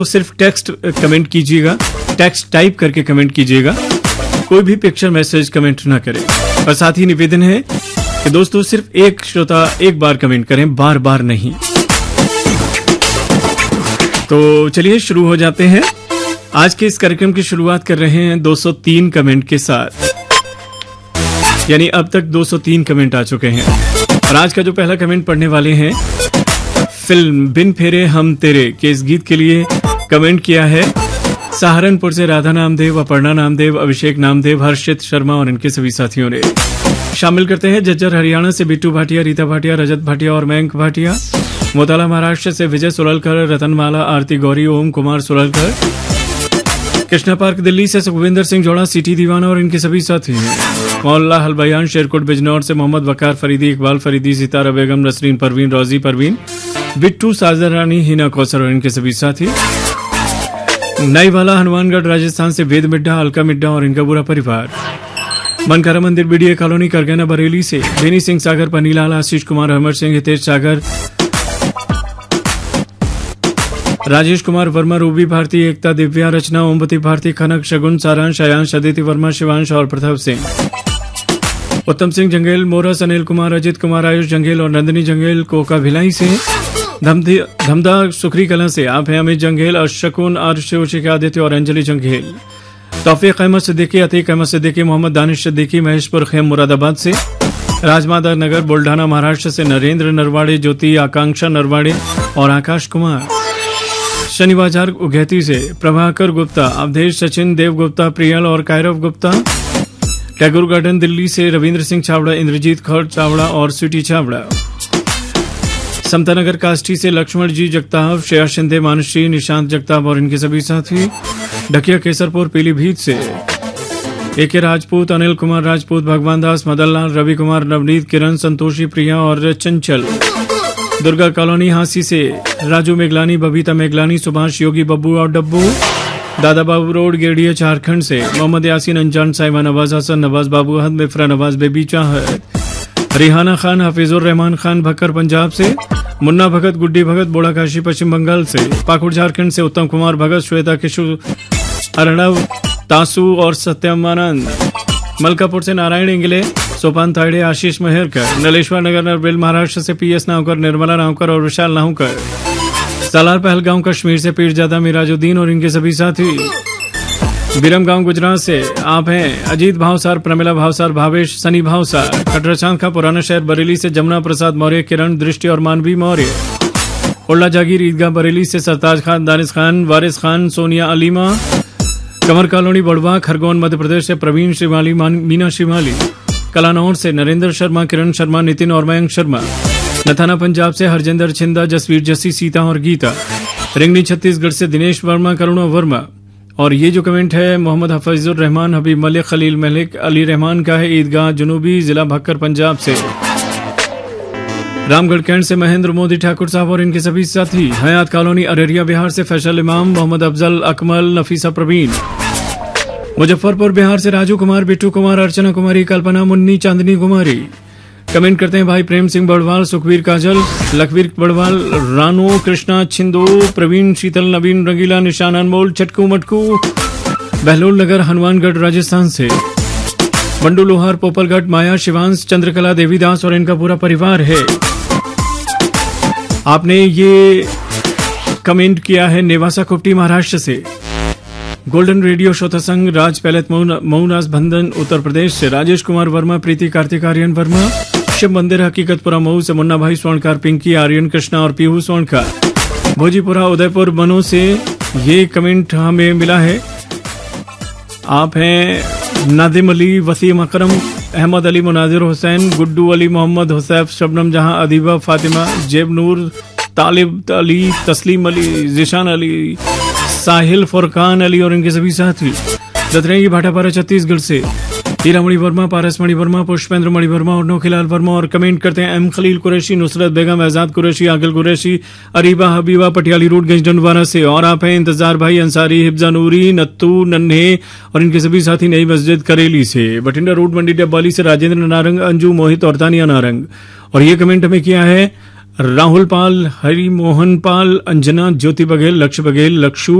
तो सिर्फ text comment कीजिएगा, टेक्स्ट टाइप करके कमेंट कीजिएगा, कोई भी पिक्चर मैसेज कमेंट ना करें। और साथ ही निवेदन है कि दोस्तों सिर्फ एक श्रोता एक बार कमेंट करें, बार बार नहीं। तो चलिए शुरू हो जाते हैं। आज के इस कार्यक्रम की शुरुआत कर रहे हैं 203 कमेंट के साथ, यानी अब तक 203 कमेंट आ चुके हैं। और आज का जो पहला कमेंट पढ़ने वाले हैं, फिल्म बिन फेरे हम तेरे के इस गीत के लिए कमेंट किया है सहारनपुर से राधा नामदेव, अपर्णा नामदेव, अभिषेक नामदेव, हर्षित शर्मा और इनके सभी साथियों ने। शामिल करते हैं जज्जर हरियाणा से बिट्टू भाटिया, रीता भाटिया, रजत भाटिया और मयंक भाटिया। मोताला महाराष्ट्र से विजय सुललकर, रतनमाला, आरती गौरी, ओम कुमार सुललकर। कृष्णा पार्क दिल्ली से सुखविंदर सिंह जोड़ा, सिटी दीवाना और इनके सभी साथी हैं। मौला हलबयान शेरकोट बिजनौर से मोहम्मद वकार फरीदी, इकबाल फरीदी, सितारा बेगम, नसरीन परवीन, रोजी परवीन, बिट्टू, साजदा रानी, हिना कौसर और इनके सभी साथी। नईवाला हनुमानगढ़ राजस्थान से वेद मिड्डा, अलका मिड्डा और इनका पूरा परिवार। मनकारा मंदिर बीडीए कॉलोनी करगना बरेली से बेनी सिंह सागर, पनीलाल, आशीष कुमार, अमर सिंह, हितेश सागर, राजेश कुमार वर्मा, रूबी भारती, एकता, दिव्या, रचना, ओमवती भारती, खनक, शगुन, सारांश, अयांश, अदिति वर्मा, शिवांश और प्रताप सिंह। उत्तम सिंह जंगेल, मोरस, अनिल कुमार, अजित कुमार, आयुष जंगेल और नंदिनी जंगेल, कोका भिलाई से। धमदा सुखरी कला से आप हैं अमित जंगेल, अशकुन, अर्श, आदित्य और अंजलि जंगेल। तौफीक अहमद सिद्दीकी, अतीक अहमद सिद्दीकी, मोहम्मद दानिश सिद्दीकी, महेशपुर खेम मुरादाबाद से। राजमाता नगर बुल्ढाना महाराष्ट्र से नरेंद्र नरवाड़े, ज्योति, आकांक्षा नरवाड़े और आकाश कुमार। शनि बाजार उगैती से प्रभाकर गुप्ता, अवधेश, सचिन, देव गुप्ता, प्रियल और कायरव गुप्ता। टैगोर गार्डन दिल्ली से रविंद्र सिंह छावड़ा, इंद्रजीत खड़ चावड़ा और स्वीटी छावड़ा। समतानगर काष्टी से लक्ष्मण जी जगताप, श्रेया शिंदे, मानुश्री, निशांत जगताप और इनके सभी साथी। ढकिया केसरपुर पीलीभीत से एके राजपूत, अनिल कुमार राजपूत, भगवान दास, मदनलाल, रवि कुमार, नवनीत, किरण, संतोषी, प्रिया और चंचल। दुर्गा कॉलोनी हांसी से राजू मेघलानी, बबीता मेघलानी, सुभाष, योगी, बब्बू और डब्बू। दादा बाबू रोड गेड़िया झारखंड से मोहम्मद यासीन, अंजान, साइमा, नवाज हसन, नवाज बाबू अहद, मिफ्रा नवाज, बेबी चाहत। रिहाना खान, हफीजुर रहमान खान भक्कर पंजाब से। मुन्ना भगत, गुड्डी भगत, बोड़ा काशी पश्चिम बंगाल से। पाकुड़ झारखंड से उत्तम कुमार भगत, श्वेता किशोर, अर्णव, तासु और सत्यमानंद। मलकापुर से नारायण इंगले, सोपान ताइडे, आशीष मेहरकर। नलेश्वर नगर नरबेल महाराष्ट्र से पीएस नावकर, निर्मला नावकर और विशाल नावकर। सालार पहलगांव कश्मीर से पीरजादा, मिराजुद्दीन और इनके सभी साथी। बिरमगांव गुजरात से आप हैं अजीत भावसार, प्रमिला भावसार, भावेश, सनी भावसार। कटराचांद का पुराना शहर बरेली से जमुना प्रसाद मौर्य, किरण, दृष्टि और मानवी मौर्य। उल्ला जागीर ईदगाह बरेली से सरताज खान, दानिश खान, वारिस खान, सोनिया अलीमा। कमर कॉलोनी बड़वा खरगोन मध्य प्रदेश से प्रवीण श्रीमाली, मीना श्रीमाली। कलानौर से नरेंद्र शर्मा, किरण शर्मा, नितिन और मयंक शर्मा। नथाना पंजाब से हरजिंदर छिंदा, जसवीर, जसी, सीता और गीता। रिंगनी छत्तीसगढ़ से दिनेश वर्मा, करुणा वर्मा। और ये जो कमेंट है मोहम्मद हफीजुर रहमान, हबीब मलिक, खलील मलिक, अली रहमान का है ईदगाह जुनूबी, जिला भक्कर पंजाब से। रामगढ़ कैंट से महेंद्र मोदी ठाकुर साहब और इनके सभी साथी। हयात कॉलोनी अररिया बिहार से फैसल इमाम, मोहम्मद अफजल, अकमल, नफीसा प्रवीण। मुजफ्फरपुर बिहार से राजू कुमार, बिट्टू कुमार, अर्चना कुमारी, कल्पना, मुन्नी, चांदनी कुमारी। कमेंट करते हैं भाई प्रेम सिंह बड़वाल, सुखवीर काजल, लखवीर बड़वाल, रानो, कृष्णा, छिंदो, प्रवीण, शीतल, नवीन, रंगीला, निशान, अनमोल, चटकू मटकू। बहलोल नगर हनुमानगढ़ राजस्थान से बंडू लोहार, पोपलगढ़, माया, शिवांश, चंद्रकला, देवीदास और इनका पूरा परिवार है। आपने ये कमेंट किया है नेवासा कुप्टी महाराष्ट्र से। गोल्डन रेडियो श्रोता संघ, राज पैलेट, मऊनास बंधन उत्तर प्रदेश से राजेश कुमार वर्मा, प्रीति, कार्तिक, आर्यन वर्मा। शिव मंदिर हकीकतपुरा मऊ से मुन्ना भाई स्वर्णकार, पिंकी, आर्यन, कृष्णा और पीहू स्वर्णकार। भोजीपुरा उदयपुर बनो से ये कमेंट हमें मिला है। आप हैं नादिम अली, वसीम अकरम, अहमद अली, मुनाजिर हुसैन, गुड्डू अली, मोहम्मद हुसैफ, शबनम जहां, अदीबा फातिमा, जेब नूर, तालिब अली, तस्लीम अली, जिशान अली, साहिल, फुरकान अली और इनके सभी साथी। दतरेंगी भाटापारा छत्तीसगढ़ से हीरा मणि वर्मा, पारस मणि वर्मा, पुष्पेंद्र मणि वर्मा और नौखीलाल वर्मा। और कमेंट करते हैं एम खलील कुरैशी, नुसरत बेगम, एजाद कुरैशी, आगिल कुरैशी, अरीबा हबीबा, पटियाली रोड, गंजडंडवारा से। और आप हैं इंतजार भाई अंसारी, हिब्जा नूरी, नत्तू, नन्हे और इनके सभी साथी नई मस्जिद करेली से। बठिंडा रोड मंडी डब्बाली से राजेंद्र नारंग, अंजू, मोहित और तानिया नारंग। और ये कमेंट हमें किया है राहुल पाल, हरि मोहन पाल, अंजना, ज्योति बघेल, लक्ष्य बघेल, लक्षू